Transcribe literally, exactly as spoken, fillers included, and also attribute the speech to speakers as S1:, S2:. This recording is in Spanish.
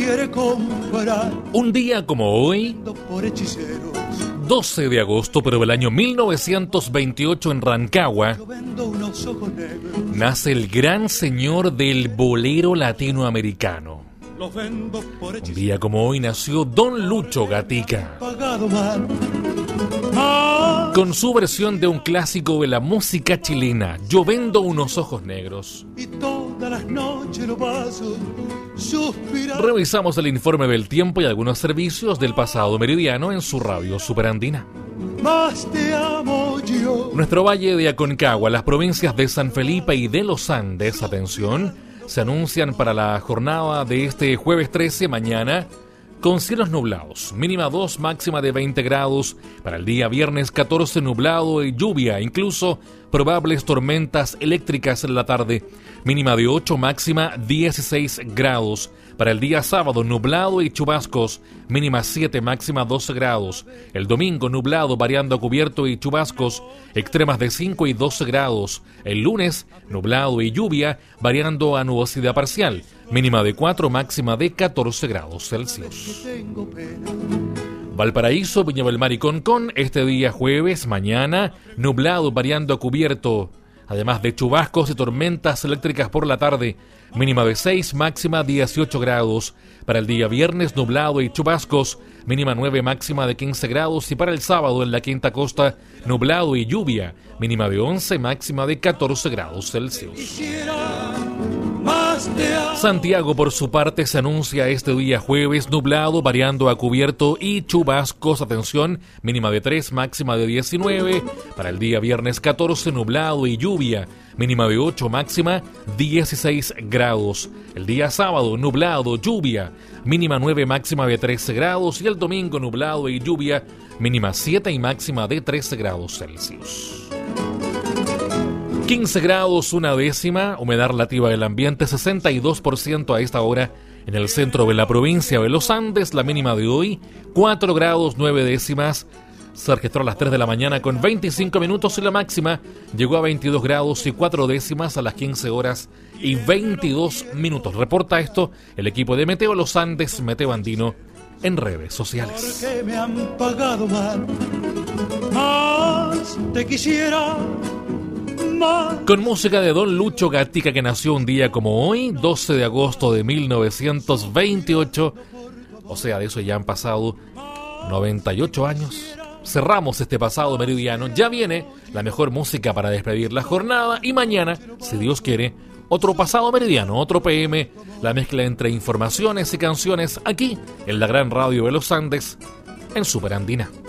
S1: quiere comprar.
S2: Un día como hoy,
S1: Por hechiceros,
S2: doce de agosto, pero del año mil novecientos veintiocho en Rancagua,
S1: yo vendo unos ojos negros.
S2: nace el gran señor del bolero latinoamericano.
S1: Los vendo por
S2: Un
S1: hechiceros.
S2: día como hoy nació Don Lucho Gatica,
S1: Pagado mal. Mal.
S2: con su versión de un clásico de la música chilena, Yo vendo unos ojos negros.
S1: Y todas las noches lo paso suspirando.
S2: Revisamos el informe del tiempo y algunos servicios del pasado meridiano en su radio superandina.
S1: Más te amo yo.
S2: Nuestro valle de Aconcagua, las provincias de San Felipe y de los Andes, atención, se anuncian para la jornada de este jueves trece, mañana, con cielos nublados, mínima dos, máxima de veinte grados, para el día viernes catorce, nublado y lluvia, incluso probables tormentas eléctricas en la tarde, mínima de ocho, máxima dieciséis grados, para el día sábado nublado y chubascos, mínima siete, máxima doce grados, el domingo nublado variando a cubierto y chubascos, extremas de cinco y doce grados, el lunes nublado y lluvia variando a nubosidad parcial, mínima de cuatro, máxima de catorce grados Celsius.
S1: Tengo pena.
S2: Valparaíso, Viña del Mar y Concón, este día jueves, mañana, nublado variando a cubierto, además de chubascos y tormentas eléctricas por la tarde, mínima de seis, máxima dieciocho grados, para el día viernes nublado y chubascos, mínima nueve, máxima de quince grados, y para el sábado en la Quinta Costa, nublado y lluvia, mínima de once, máxima de catorce grados Celsius.
S1: Quisiera más te amo.
S2: Santiago, por su parte, se anuncia este día jueves nublado, variando a cubierto y chubascos. Atención, mínima de tres, máxima de diecinueve. Para el día viernes catorce, nublado y lluvia, mínima de ocho, máxima dieciséis grados. El día sábado, nublado, lluvia, mínima nueve, máxima de trece grados. Y el domingo, nublado y lluvia, mínima siete y máxima de trece grados Celsius. quince grados, una décima, humedad relativa del ambiente sesenta y dos por ciento a esta hora en el centro de la provincia de los Andes. La mínima de hoy, cuatro grados, nueve décimas, se registró a las tres de la mañana con veinticinco minutos y la máxima llegó a veintidós grados y cuatro décimas a las quince horas y veintidós minutos. Reporta esto el equipo de Meteo Los Andes, Meteo Andino, en redes sociales.
S1: Porque me han pagado mal. Más te quisiera. Más.
S2: Con música de Don Lucho Gatica, que nació un día como hoy, doce de agosto de mil novecientos veintiocho, o sea, de eso ya han pasado noventa y ocho años. Cerramos este pasado meridiano, ya viene la mejor música para despedir la jornada y mañana, si Dios quiere, otro pasado meridiano, otro P M, la mezcla entre informaciones y canciones aquí en la gran radio de los Andes, en Superandina.